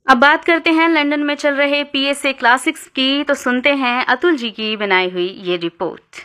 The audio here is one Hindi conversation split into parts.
अब बात करते हैं लंदन में चल रहे पीएसए क्लासिक्स की, तो सुनते हैं अतुल जी की बनाई हुई ये रिपोर्ट।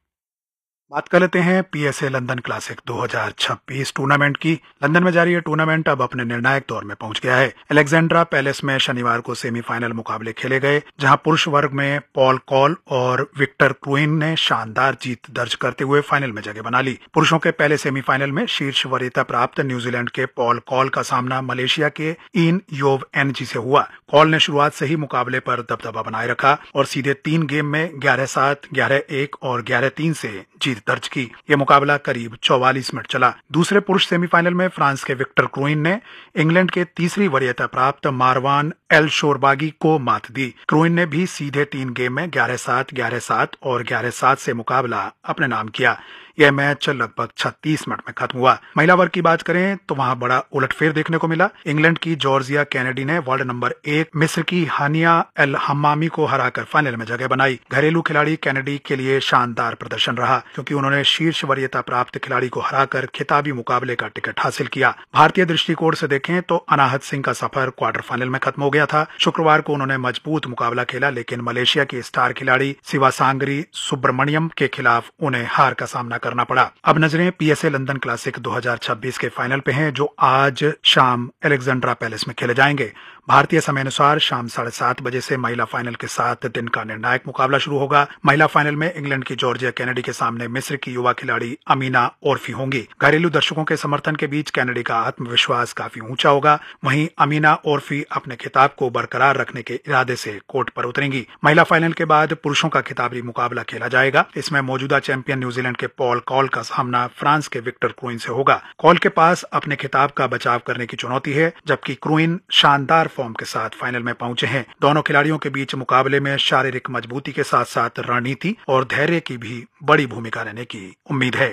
बात कर लेते हैं पीएसए लंदन क्लासिक 2026 टूर्नामेंट की। लंदन में जारी ये टूर्नामेंट अब अपने निर्णायक दौर में पहुंच गया है। अलेक्जेंड्रा पैलेस में शनिवार को सेमीफाइनल मुकाबले खेले गए, जहां पुरुष वर्ग में पॉल कॉल और विक्टर क्रुइन ने शानदार जीत दर्ज करते हुए फाइनल में जगह बना ली। पुरुषों के पहले सेमीफाइनल में शीर्ष वरीयता प्राप्त न्यूजीलैंड के पॉल कॉल का सामना मलेशिया के इन योव एनजी से हुआ। कॉल ने शुरुआत से ही मुकाबले पर दबदबा बनाए रखा और सीधे 3 गेम में 11-7, 11-1 और 11-3 से जीत दर्ज की। यह मुकाबला करीब 44 मिनट चला। दूसरे पुरुष सेमीफाइनल में फ्रांस के विक्टर क्रुइन ने इंग्लैंड के तीसरी वरीयता प्राप्त मारवान एल शोरबागी को मात दी। क्रुइन ने भी सीधे 3 गेम में 11-7, 11-7 और 11-7 से मुकाबला अपने नाम किया। यह मैच लगभग 36 मिनट में खत्म हुआ। महिला वर्ग की बात करें तो वहां बड़ा उलटफेर देखने को मिला। इंग्लैंड की जॉर्जिया कैनेडी ने वर्ल्ड नंबर 1 मिस्र की हानिया एल हम्मामी को हराकर फाइनल में जगह बनाई। घरेलू खिलाड़ी कैनेडी के लिए शानदार प्रदर्शन रहा, क्योंकि उन्होंने शीर्ष वरीयता प्राप्त खिलाड़ी को हराकर खिताबी मुकाबले का टिकट हासिल किया। भारतीय दृष्टिकोण से देखें तो अनाहत सिंह का सफर क्वार्टर फाइनल में खत्म हो गया था। शुक्रवार को उन्होंने मजबूत मुकाबला खेला, लेकिन मलेशिया की स्टार खिलाड़ी शिवासांगरी सुब्रमण्यम के खिलाफ उन्हें हार का सामना करना पड़ा। अब नजरें पीएसए लंदन क्लासिक 2026 के फाइनल पे हैं, जो आज शाम अलेक्जेंड्रा पैलेस में खेले जाएंगे। भारतीय समय अनुसार शाम 7:30 बजे से महिला फाइनल के साथ दिन का निर्णायक मुकाबला शुरू होगा। महिला फाइनल में इंग्लैंड की जॉर्जिया कैनेडी के सामने मिस्र की युवा खिलाड़ी अमीना ओरफी होंगी। घरेलू दर्शकों के समर्थन के बीच कैनेडी का आत्मविश्वास काफी ऊंचा होगा। वहीं अमीना ओरफी अपने खिताब को बरकरार रखने के इरादे से कोर्ट पर उतरेंगी। महिला फाइनल के बाद पुरुषों का खिताबी मुकाबला खेला जाएगा। इसमें मौजूदा चैंपियन न्यूजीलैंड के पॉल कॉल का सामना फ्रांस के विक्टर क्रुइन से होगा। कॉल के पास अपने खिताब का बचाव करने की चुनौती है, जबकि क्रुइन शानदार फॉर्म के साथ फाइनल में पहुंचे हैं। दोनों खिलाड़ियों के बीच मुकाबले में शारीरिक मजबूती के साथ साथ रणनीति और धैर्य की भी बड़ी भूमिका रहने की उम्मीद है।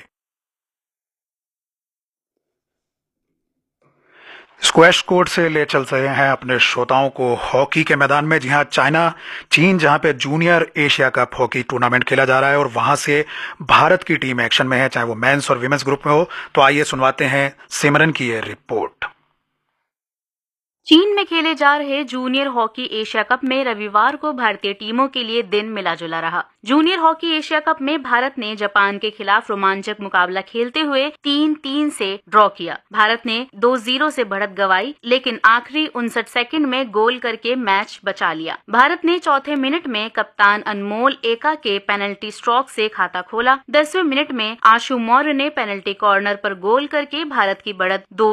स्क्वैश कोर्ट से ले चल रहे हैं अपने श्रोताओं को हॉकी के मैदान में। जी हाँ, चीन जहां पे junior Asia cup hockey tournament खेला जा रहा है और वहां से भारत की टीम एक्शन में है, चाहे वो मेंस और विमेंस ग्रुप में हो। तो आइए सुनवाते हैं सिमरन की ये रिपोर्ट। चीन में खेले जा रहे जूनियर हॉकी एशिया कप में रविवार को भारतीय टीमों के लिए दिन मिला जुला रहा। जूनियर हॉकी एशिया कप में भारत ने जापान के खिलाफ रोमांचक मुकाबला खेलते हुए 3-3 से ड्रॉ किया। भारत ने 2-0 से बढ़त गंवाई, लेकिन आखिरी 59 सेकंड में गोल करके मैच बचा लिया। भारत ने चौथे मिनट में कप्तान अनमोल एका के पेनल्टी स्ट्रोक से खाता खोला। 10वें मिनट में आशु मौर्य ने पेनल्टी कॉर्नर पर गोल करके भारत की बढ़त 2